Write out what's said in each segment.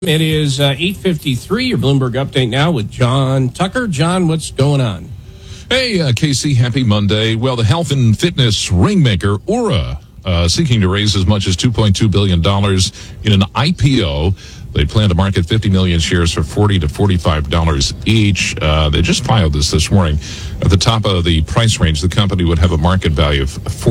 It is 8:53. Your Bloomberg update now with John Tucker. John, what's going on? Hey, Casey, happy Monday. Well, the health and fitness ringmaker Oura seeking to raise as much as $2.2 billion in an IPO. They plan to market 50 million shares for $40 to $45 each. They just filed this morning. At the top of the price range, the company would have a market value of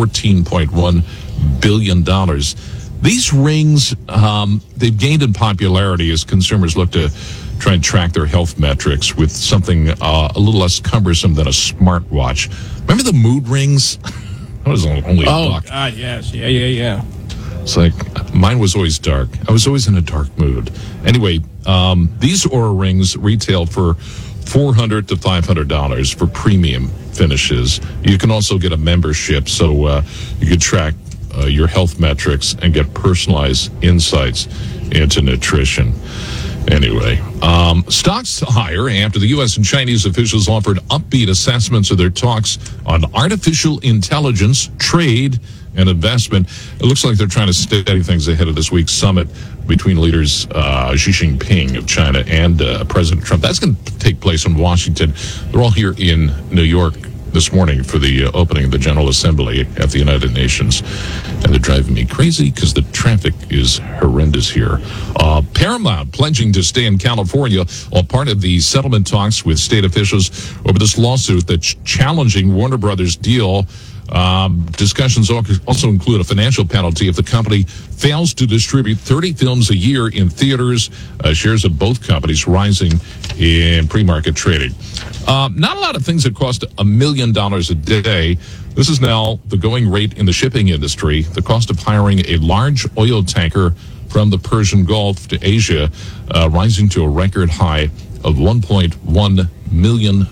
$14.1 billion. These rings, they've gained in popularity as consumers look to try and track their health metrics with something a little less cumbersome than a smartwatch. Remember the mood rings? That was only $1. Oh, God, yes. Yeah. It's like, mine was always dark. I was always in a dark mood. Anyway, these Oura rings retail for $400 to $500 for premium finishes. You can also get a membership, so you can track your health metrics and get personalized insights into nutrition. Anyway, stocks higher after the U.S. and Chinese officials offered upbeat assessments of their talks on artificial intelligence, trade, and investment. It looks like they're trying to steady things ahead of this week's summit between leaders Xi Jinping of China and President Trump. That's going to take place in Washington. They're all here in New York this morning for the opening of the General Assembly at the United Nations. And they're driving me crazy because the traffic is horrendous here. Paramount pledging to stay in California, all part of the settlement talks with state officials over this lawsuit that's challenging Warner Brothers' deal. Discussions also include a financial penalty if the company fails to distribute 30 films a year in theaters. Shares of both companies rising in pre-market trading. Not a lot of things that cost $1 million a day. This is now the going rate in the shipping industry. The cost of hiring a large oil tanker from the Persian Gulf to Asia rising to a record high of $1.1 million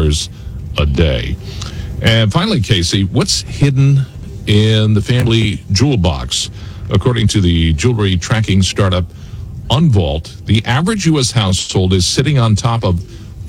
a day. And finally, Casey, what's hidden in the family jewel box? According to the jewelry tracking startup Unvault, the average U.S. household is sitting on top of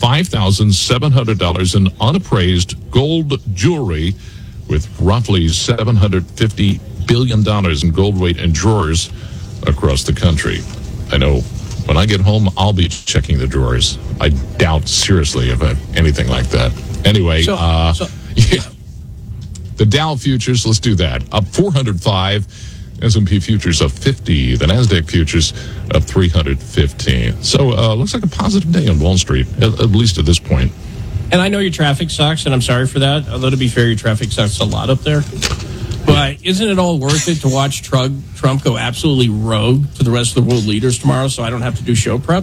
$5,700 in unappraised gold jewelry, with roughly $750 billion in gold weight and drawers across the country. I know when I get home, I'll be checking the drawers. I doubt seriously if I have anything like that. Anyway, yeah. The Dow futures, let's do that. Up 405. S&P futures up 50. The NASDAQ futures up 315. So looks like a positive day on Wall Street, at least at this point. And I know your traffic sucks, and I'm sorry for that. Although, to be fair, your traffic sucks a lot up there. But isn't it all worth it to watch Trump go absolutely rogue to the rest of the world leaders tomorrow so I don't have to do show prep?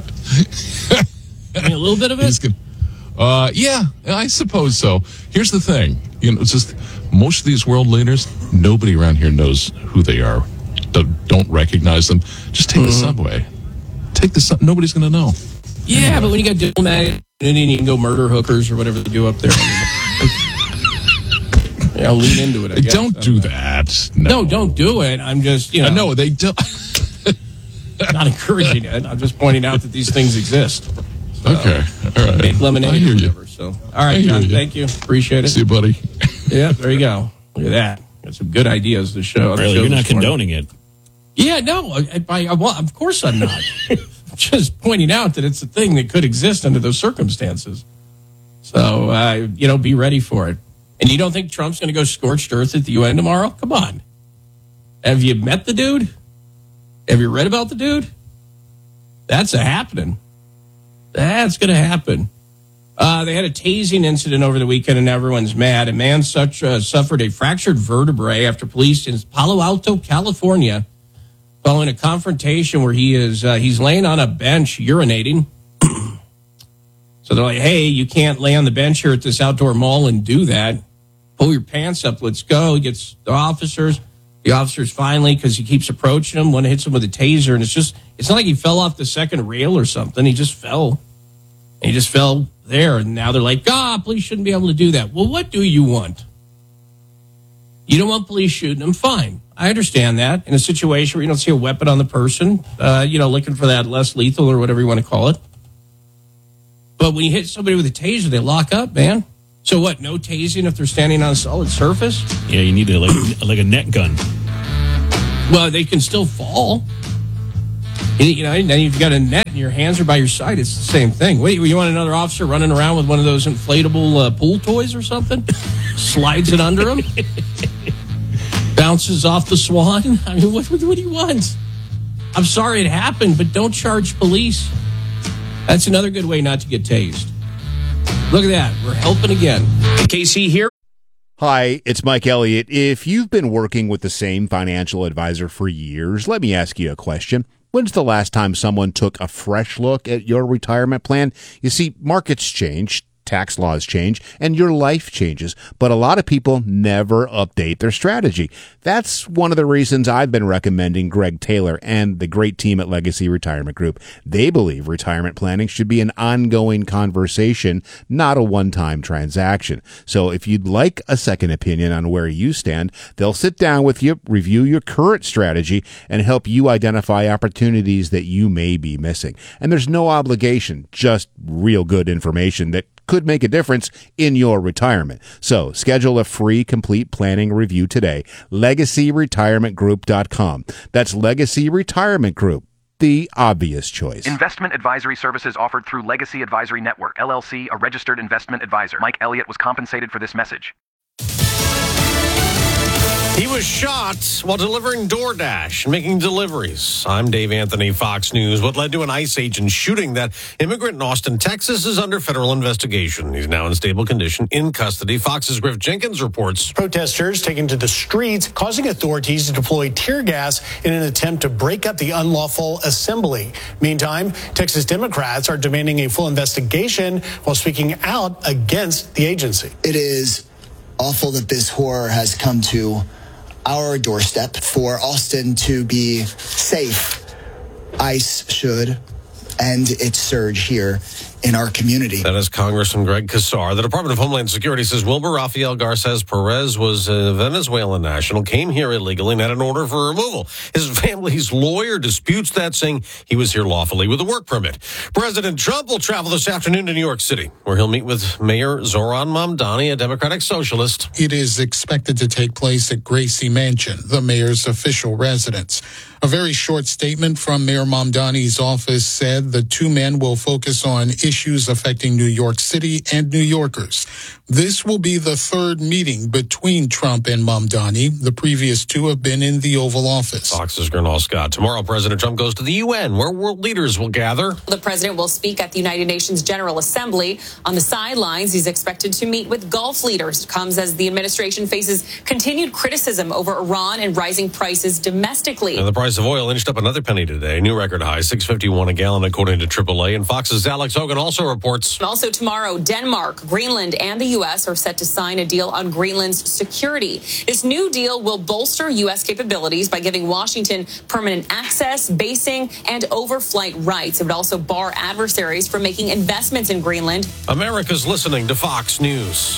I mean, a little bit of it? Yeah, I suppose so. Here's the thing. It's just most of these world leaders, nobody around here knows who they are. Don't recognize them. Just take the subway. Nobody's going to know. Yeah, but when you got diplomatic and you can go murder hookers or whatever they do up there. I'll lean into it, I guess. Don't do that. No, don't do it. I'm just, No, they don't. Not encouraging it. I'm just pointing out that these things exist. Okay. All right. Make lemonade I hear or whatever. So, all right, John, thank you. Appreciate it. See you, buddy. Yeah, there you go. Look at that. Got some good ideas to show. Really, you're not condoning it. Yeah, no. Of course I'm not. Just pointing out that it's a thing that could exist under those circumstances. So, be ready for it. And you don't think Trump's going to go scorched earth at the UN tomorrow? Come on. Have you met the dude? Have you read about the dude? That's happening. That's going to happen. They had a tasing incident over the weekend, and everyone's mad. A man suffered a fractured vertebrae after police in Palo Alto, California, following a confrontation where he's laying on a bench urinating. So they're like, hey, you can't lay on the bench here at this outdoor mall and do that. Pull your pants up. Let's go. He gets the officers. The officers finally, because he keeps approaching him, one hits him with a taser, and it's not like he fell off the second rail or something. He just fell. And he just fell there, and now they're like, police shouldn't be able to do that. Well, what do you want? You don't want police shooting him? Fine. I understand that. In a situation where you don't see a weapon on the person, looking for that less lethal or whatever you want to call it. But when you hit somebody with a taser, they lock up, man. So what, no tasing if they're standing on a solid surface? Yeah, you need like a net gun. Well, they can still fall. You know, and then you've got a net and your hands are by your side. It's the same thing. Wait, you want another officer running around with one of those inflatable pool toys or something? Slides it under him? Bounces off the swan? I mean, what do you want? I'm sorry it happened, but don't charge police. That's another good way not to get tased. Look at that. We're helping again. Casey here. Hi, it's Mike Elliott. If you've been working with the same financial advisor for years, let me ask you a question. When's the last time someone took a fresh look at your retirement plan? You see, markets change, tax laws change, and your life changes, but a lot of people never update their strategy. That's one of the reasons I've been recommending Greg Taylor and the great team at Legacy Retirement Group. They believe retirement planning should be an ongoing conversation, not a one-time transaction. So if you'd like a second opinion on where you stand, they'll sit down with you, review your current strategy, and help you identify opportunities that you may be missing. And there's no obligation, just real good information that could make a difference in your retirement. So schedule a free complete planning review today. LegacyRetirementGroup.com. That's Legacy Retirement Group, the obvious choice. Investment advisory services offered through Legacy Advisory Network, LLC, a registered investment advisor. Mike Elliott was compensated for this message. He was shot while delivering DoorDash and making deliveries. I'm Dave Anthony, Fox News. What led to an ICE agent shooting that immigrant in Austin, Texas is under federal investigation. He's now in stable condition in custody. Fox's Griff Jenkins reports. Protesters taking to the streets, causing authorities to deploy tear gas in an attempt to break up the unlawful assembly. Meantime, Texas Democrats are demanding a full investigation while speaking out against the agency. It is awful that this horror has come to our doorstep. For Austin to be safe, ICE should end its surge here in our community. That is Congressman Greg Casar. The Department of Homeland Security says Wilbur Rafael Garces Perez was a Venezuelan national, came here illegally and had an order for removal. His family's lawyer disputes that, saying he was here lawfully with a work permit. President Trump will travel this afternoon to New York City, where he'll meet with Mayor Zoran Mamdani, a Democratic socialist. It is expected to take place at Gracie Mansion, the mayor's official residence. A very short statement from Mayor Mamdani's office said the two men will focus on issues affecting New York City and New Yorkers. This will be the third meeting between Trump and Mamdani. The previous two have been in the Oval Office. Fox's Gernal Scott. Tomorrow, President Trump goes to the UN, where world leaders will gather. The president will speak at the United Nations General Assembly. On the sidelines, he's expected to meet with Gulf leaders. It comes as the administration faces continued criticism over Iran and rising prices domestically. And the price of oil inched up another penny today. New record high, $6.51 a gallon, according to AAA. And Fox's Alex Hogan also reports. Also tomorrow, Denmark, Greenland, and the U.S. are set to sign a deal on Greenland's security. This new deal will bolster U.S. capabilities by giving Washington permanent access, basing, and overflight rights. It would also bar adversaries from making investments in Greenland. America's listening to Fox News.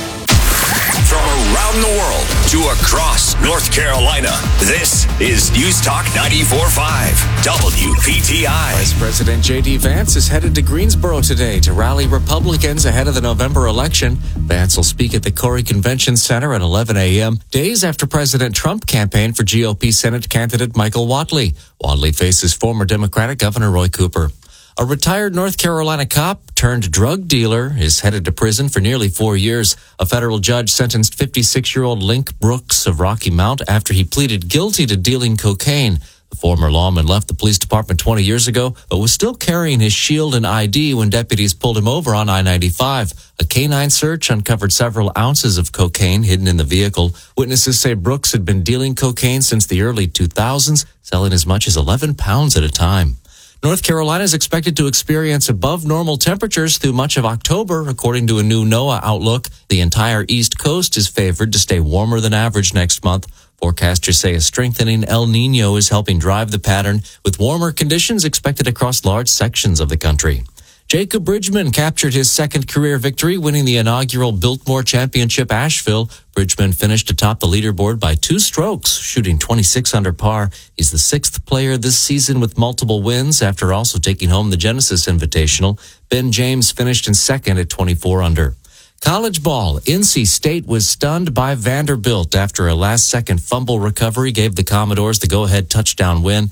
From around the world to across North Carolina, this is News Talk 94.5 WPTI. Vice President J.D. Vance is headed to Greensboro today to rally Republicans ahead of the November election. Vance will speak at the Corey Convention Center at 11 a.m., days after President Trump campaigned for GOP Senate candidate Michael Whatley. Whatley faces former Democratic Governor Roy Cooper. A retired North Carolina cop turned drug dealer is headed to prison for nearly 4 years. A federal judge sentenced 56-year-old Link Brooks of Rocky Mount after he pleaded guilty to dealing cocaine. The former lawman left the police department 20 years ago, but was still carrying his shield and ID when deputies pulled him over on I-95. A canine search uncovered several ounces of cocaine hidden in the vehicle. Witnesses say Brooks had been dealing cocaine since the early 2000s, selling as much as 11 pounds at a time. North Carolina is expected to experience above normal temperatures through much of October, according to a new NOAA outlook. The entire East Coast is favored to stay warmer than average next month. Forecasters say a strengthening El Nino is helping drive the pattern, with warmer conditions expected across large sections of the country. Jacob Bridgman captured his second career victory, winning the inaugural Biltmore Championship Asheville. Bridgman finished atop the leaderboard by 2 strokes, shooting 26 under par. He's the 6th player this season with multiple wins after also taking home the Genesis Invitational. Ben James finished in second at 24 under. College ball. NC State was stunned by Vanderbilt after a last-second fumble recovery gave the Commodores the go-ahead touchdown win.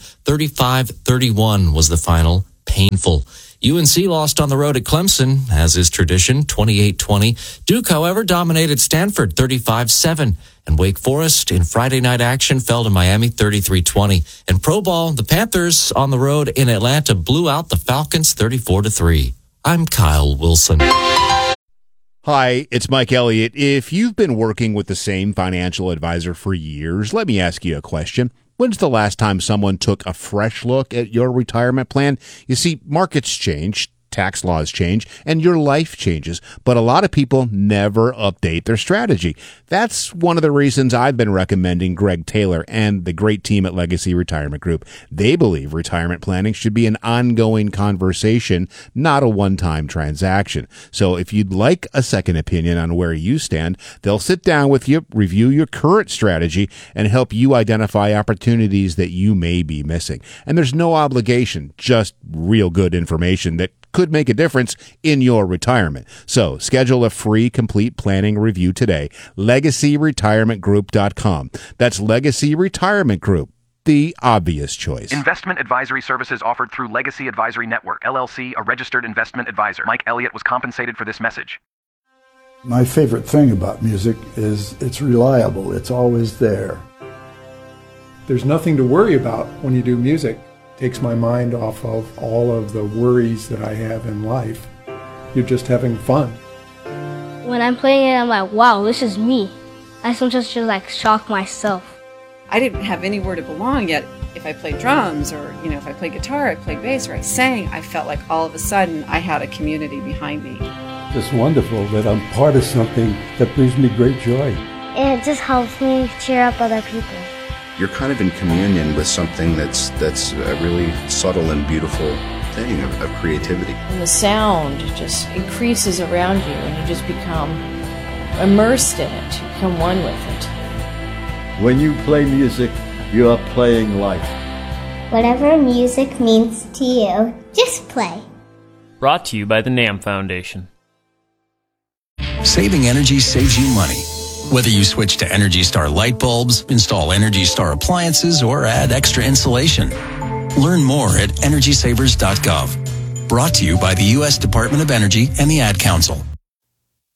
35-31 was the final. Painful. UNC lost on the road at Clemson, as is tradition, 28-20. Duke, however, dominated Stanford 35-7. And Wake Forest in Friday night action fell to Miami 33-20. In Pro Ball, the Panthers on the road in Atlanta blew out the Falcons 34-3. I'm Kyle Wilson. Hi, it's Mike Elliott. If you've been working with the same financial advisor for years, let me ask you a question. When's the last time someone took a fresh look at your retirement plan? You see, markets change, tax laws change, and your life changes, but a lot of people never update their strategy. That's one of the reasons I've been recommending Greg Taylor and the great team at Legacy Retirement Group. They believe retirement planning should be an ongoing conversation, not a one-time transaction. So if you'd like a second opinion on where you stand, they'll sit down with you, review your current strategy, and help you identify opportunities that you may be missing. And there's no obligation, just real good information that could make a difference in your retirement. So schedule a free complete planning review today. LegacyRetirementGroup.com. That's Legacy Retirement Group, the obvious choice. Investment advisory services offered through Legacy Advisory Network, LLC, a registered investment advisor. Mike Elliott was compensated for this message. My favorite thing about music is it's reliable. It's always there. There's nothing to worry about when you do music. Takes my mind off of all of the worries that I have in life. You're just having fun. When I'm playing it, I'm like, wow, this is me. I sometimes just like shock myself. I didn't have anywhere to belong yet. If I played drums or, if I played guitar, I played bass, or I sang, I felt like all of a sudden I had a community behind me. It's wonderful that I'm part of something that brings me great joy. And it just helps me cheer up other people. You're kind of in communion with something that's a really subtle and beautiful thing of creativity. And the sound just increases around you, and you just become immersed in it. You become one with it. When you play music, you are playing life. Whatever music means to you, just play. Brought to you by the NAM Foundation. Saving energy saves you money. Whether you switch to Energy Star light bulbs, install Energy Star appliances, or add extra insulation. Learn more at EnergySavers.gov. Brought to you by the U.S. Department of Energy and the Ad Council.